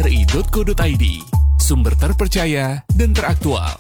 tvri.co.id, sumber terpercaya dan teraktual.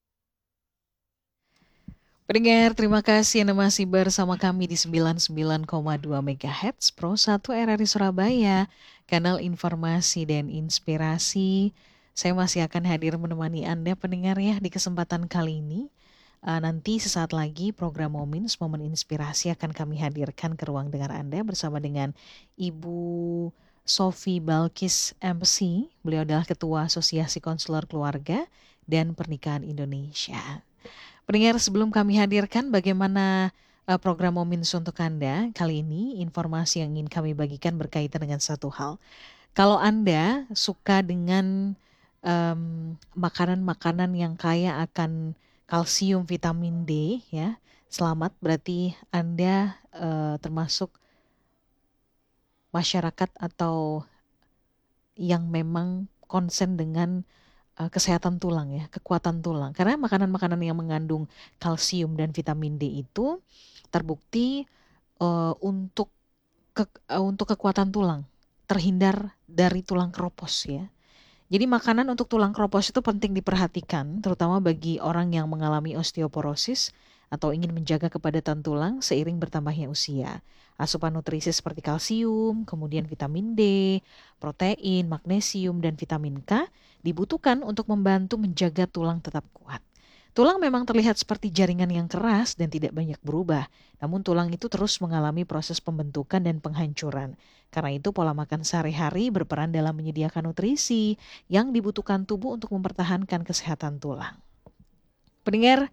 Pendengar, terima kasih Anda masih bersama kami di 99,2 MHz Pro 1 RRI Surabaya, kanal informasi dan inspirasi. Saya masih akan hadir menemani Anda pendengar ya di kesempatan kali ini. Nanti sesaat lagi program Momins, Momen Inspirasi akan kami hadirkan ke ruang dengar Anda bersama dengan Ibu Sofi Balkis MC. Beliau adalah Ketua Asosiasi Konselor Keluarga dan Pernikahan Indonesia. Pendengar, sebelum kami hadirkan bagaimana program Momins untuk Anda, kali ini informasi yang ingin kami bagikan berkaitan dengan satu hal. Kalau Anda suka dengan makanan-makanan yang kaya akan kalsium, vitamin D, ya, selamat, berarti Anda termasuk masyarakat atau yang memang konsen dengan kesehatan tulang ya, kekuatan tulang. Karena makanan-makanan yang mengandung kalsium dan vitamin D itu terbukti untuk kekuatan tulang, terhindar dari tulang keropos ya. Jadi makanan untuk tulang keropos itu penting diperhatikan, terutama bagi orang yang mengalami osteoporosis atau ingin menjaga kepadatan tulang seiring bertambahnya usia. Asupan nutrisi seperti kalsium, kemudian vitamin D, protein, magnesium, dan vitamin K dibutuhkan untuk membantu menjaga tulang tetap kuat. Tulang memang terlihat seperti jaringan yang keras dan tidak banyak berubah, namun tulang itu terus mengalami proses pembentukan dan penghancuran. Karena itu pola makan sehari-hari berperan dalam menyediakan nutrisi yang dibutuhkan tubuh untuk mempertahankan kesehatan tulang. Pendengar,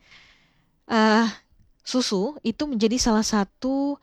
susu itu menjadi salah satu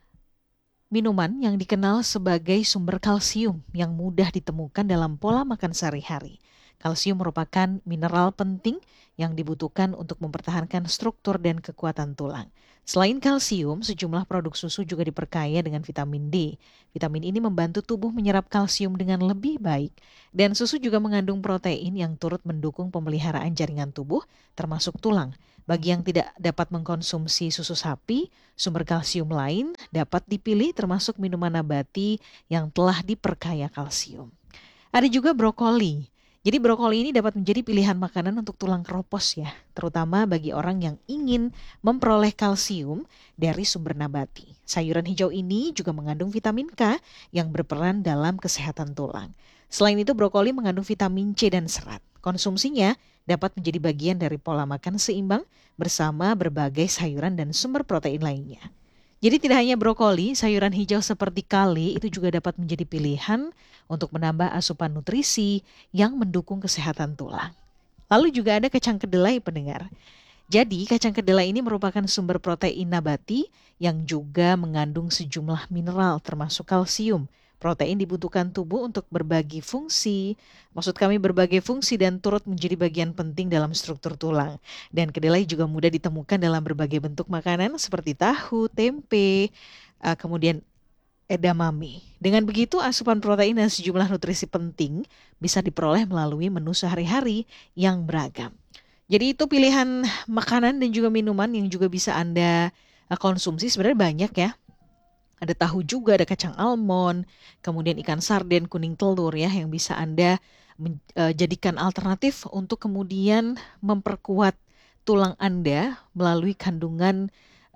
minuman yang dikenal sebagai sumber kalsium yang mudah ditemukan dalam pola makan sehari-hari. Kalsium merupakan mineral penting yang dibutuhkan untuk mempertahankan struktur dan kekuatan tulang. Selain kalsium, sejumlah produk susu juga diperkaya dengan vitamin D. Vitamin ini membantu tubuh menyerap kalsium dengan lebih baik. Dan susu juga mengandung protein yang turut mendukung pemeliharaan jaringan tubuh, termasuk tulang. Bagi yang tidak dapat mengkonsumsi susu sapi, sumber kalsium lain dapat dipilih termasuk minuman nabati yang telah diperkaya kalsium. Ada juga brokoli. Jadi brokoli ini dapat menjadi pilihan makanan untuk tulang keropos ya, terutama bagi orang yang ingin memperoleh kalsium dari sumber nabati. Sayuran hijau ini juga mengandung vitamin K yang berperan dalam kesehatan tulang. Selain itu brokoli mengandung vitamin C dan serat. Konsumsinya dapat menjadi bagian dari pola makan seimbang bersama berbagai sayuran dan sumber protein lainnya. Jadi tidak hanya brokoli, sayuran hijau seperti kale itu juga dapat menjadi pilihan untuk menambah asupan nutrisi yang mendukung kesehatan tulang. Lalu juga ada kacang kedelai pendengar. Jadi kacang kedelai ini merupakan sumber protein nabati yang juga mengandung sejumlah mineral termasuk kalsium. Protein dibutuhkan tubuh untuk berbagi fungsi, maksud kami berbagai fungsi dan turut menjadi bagian penting dalam struktur tulang. Dan kedelai juga mudah ditemukan dalam berbagai bentuk makanan seperti tahu, tempe, kemudian edamame. Dengan begitu asupan protein dan sejumlah nutrisi penting bisa diperoleh melalui menu sehari-hari yang beragam. Jadi itu pilihan makanan dan juga minuman yang juga bisa Anda konsumsi, sebenarnya banyak ya. Ada tahu juga, ada kacang almond, kemudian ikan sarden, kuning telur ya yang bisa Anda jadikan alternatif untuk kemudian memperkuat tulang Anda melalui kandungan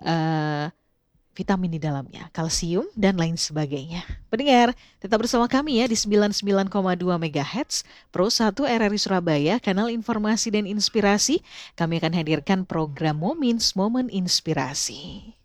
vitamin di dalamnya, kalsium dan lain sebagainya. Pendengar, tetap bersama kami ya di 99,2 MHz Pro 1 RRI Surabaya, kanal informasi dan inspirasi. Kami akan hadirkan program Momins, Momen Inspirasi.